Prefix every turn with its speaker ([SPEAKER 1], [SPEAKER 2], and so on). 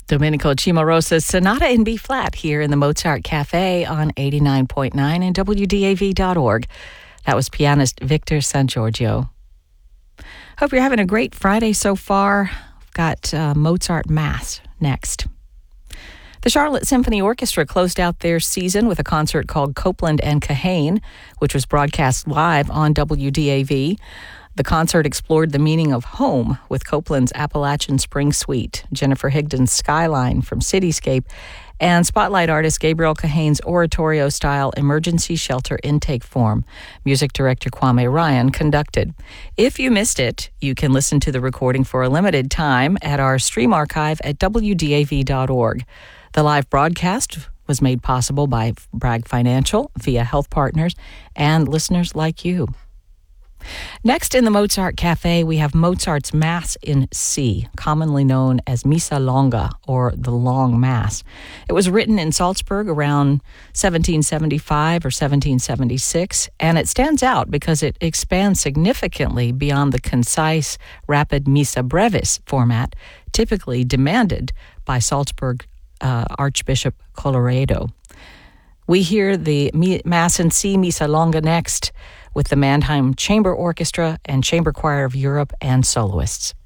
[SPEAKER 1] Domenico Cimarosa's Sonata in B-flat here in the Mozart Cafe on 89.9 and WDAV.org. That was pianist Victor Sangiorgio. Hope you're having a great Friday so far. We've got Mozart Mass next. The Charlotte Symphony Orchestra closed out their season with a concert called Copland and Kahane, which was broadcast live on WDAV. The concert explored the meaning of home with Copland's Appalachian Spring Suite, Jennifer Higdon's Skyline from Cityscape, and spotlight artist Gabriel Kahane's oratorio-style emergency shelter intake form. Music director Kwame Ryan conducted. If you missed it, you can listen to the recording for a limited time at our stream archive at WDAV.org. The live broadcast was made possible by Bragg Financial via Health Partners and listeners like you. Next in the Mozart Cafe, we have Mozart's Mass in C, commonly known as Missa Longa, or the Long Mass. It was written in Salzburg around 1775 or 1776, and it stands out because it expands significantly beyond the concise, rapid Missa Brevis format typically demanded by Salzburg Archbishop Colloredo. We hear the Mass in C, Missa Longa next, with the Mannheim Chamber Orchestra and Chamber Choir of Europe and soloists.